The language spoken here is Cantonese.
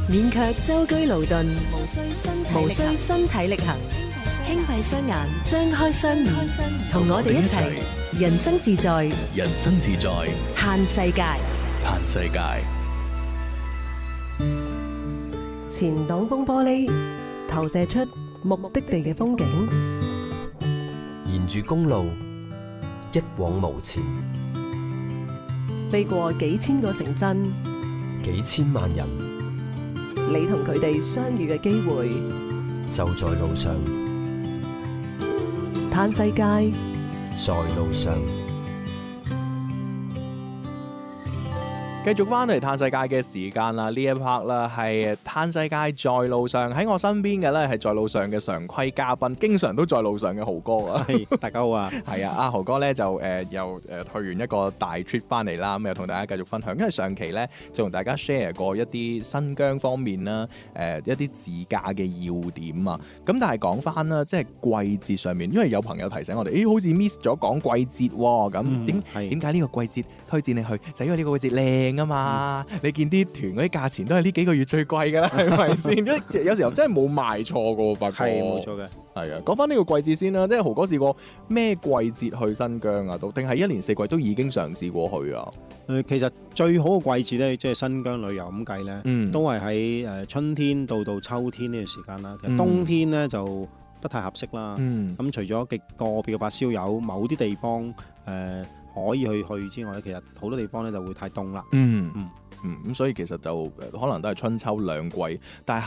免卻舟車勞頓，無需身體力行，輕閉雙眼，張開雙耳，同我哋一齊人生自在， 人生自在， 嘆世界。 嘆世界。 前擋風玻璃投射出目的地嘅風景， 沿住公路一往無前， 飛過幾千個城鎮， 幾千萬人， 你同佢哋相遇嘅機會就在路上。 嘆世界， 在路上。 繼續翻嚟嘆世界嘅時間啦，呢一 part 啦係嘆世界在路上，喺我身邊嘅咧係在路上嘅常規嘉賓，經常都在路上嘅豪哥啊！ 大家好啊！ 係啊，阿豪哥咧就又去完一個大 trip 翻嚟啦，咁又同大家繼續分享。因為上期咧就同大家 share 過一啲新疆方面啦，一啲自駕嘅要點啊。咁但係講翻啦，即係季節上面，因為有朋友提醒我哋，好似 miss 咗講季節喎。咁點解呢個季節推薦你去？就因為呢個季節靚啊嘛！你見啲團嗰啲價錢都係呢幾個月最貴㗎啦，係咪先？有時候真係冇賣錯㗎喎，發覺係冇錯嘅。 係啊，講翻呢個季節先啦，即係豪哥試過咩季節去新疆啊？定係一年四季都已經嘗試過去啊？ 其實最好嘅季節咧，即係新疆旅遊咁計咧，都係喺春天到秋天呢段時間啦。其實冬天咧就不太合適啦。咁除咗極個別嘅發燒友，某啲地方可以去之外咧，其實好多地方咧就會太凍啦。 咁所以其實就可能都係春秋兩季，但係